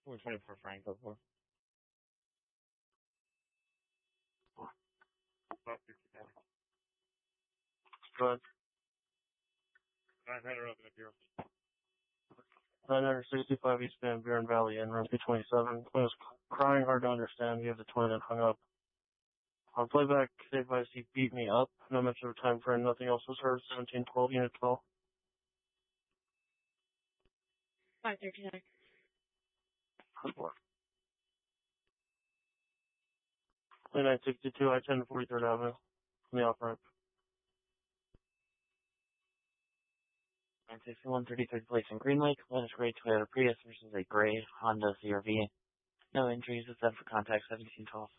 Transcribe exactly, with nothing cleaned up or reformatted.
four twenty-four Frank, go for. Go ahead. nine hundred open up here. nine sixty-five East Van Buren Valley in room two twenty-seven. I was crying hard to understand. You have the twin and hung up. On playback, they advised he beat me up. No mention of time frame. Nothing else was heard. seventeen twelve, unit twelve. five thirty-nine. nine sixty-two, I ten forty-third Avenue. On the off ramp. nine sixty-one thirty-third place in Green Lake. One is gray Toyota Prius versus a gray Honda C R V. No injuries except for contact seventeen twelve.